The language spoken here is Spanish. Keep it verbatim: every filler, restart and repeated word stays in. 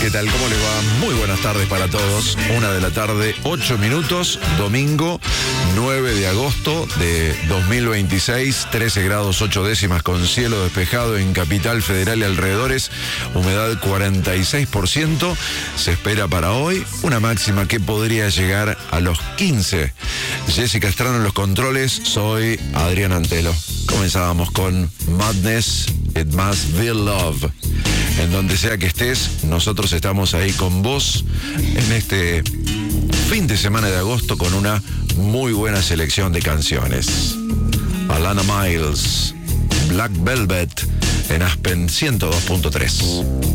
¿Qué tal? ¿Cómo les va? Muy buenas tardes para todos. Una de la tarde, ocho minutos, domingo nueve de agosto de dos mil veintiséis, trece grados ocho décimas con cielo despejado en Capital Federal y alrededores, humedad cuarenta y seis por ciento. Se espera para hoy una máxima que podría llegar a los quince. Jessica Estrano en los controles, soy Adrián Antelo. Comenzábamos con Madness, It Must Be Love. En donde sea que estés, nosotros estamos ahí con vos en este fin de semana de agosto con una muy buena selección de canciones. Alana Miles, Black Velvet en Aspen ciento dos punto tres.